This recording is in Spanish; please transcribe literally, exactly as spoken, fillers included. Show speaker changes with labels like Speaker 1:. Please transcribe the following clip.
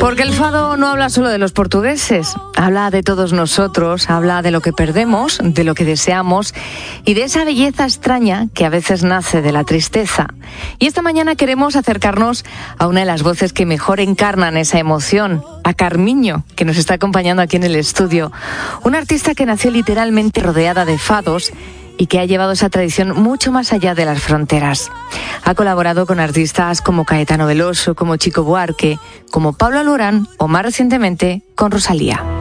Speaker 1: Porque el fado no habla solo de los portugueses, habla de todos nosotros, habla de lo que perdemos, de lo que deseamos y de esa belleza extraña que a veces nace de la tristeza. Y esta mañana queremos acercarnos a una de las voces que mejor encarnan esa emoción, a Carmiño, que nos está acompañando aquí en el estudio. Una artista que nació literalmente rodeada de fados y que ha llevado esa tradición mucho más allá de las fronteras. Ha colaborado con artistas como Caetano Veloso, como Chico Buarque, como Pablo Alborán o más recientemente con Rosalía.